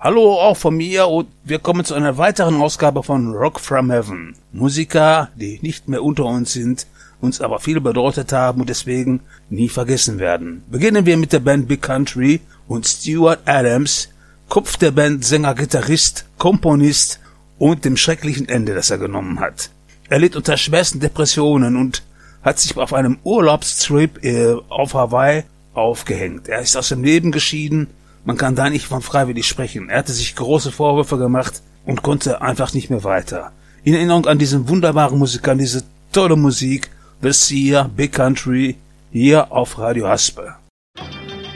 Hallo auch von mir und wir kommen zu einer weiteren Ausgabe von Rock from Heaven. Musiker, die nicht mehr unter uns sind, uns aber viel bedeutet haben und deswegen nie vergessen werden. Beginnen wir mit der Band Big Country und Stuart Adams, Kopf der Band, Sänger, Gitarrist, Komponist und dem schrecklichen Ende, das er genommen hat. Er litt unter schwersten Depressionen und hat sich auf einem Urlaubstrip auf Hawaii aufgehängt. Er ist aus dem Leben geschieden. Man kann da nicht von freiwillig sprechen. Er hatte sich große Vorwürfe gemacht und konnte einfach nicht mehr weiter. In Erinnerung an diesen wunderbaren Musiker, an diese tolle Musik, The Seer, Big Country, hier auf Radio Haspe.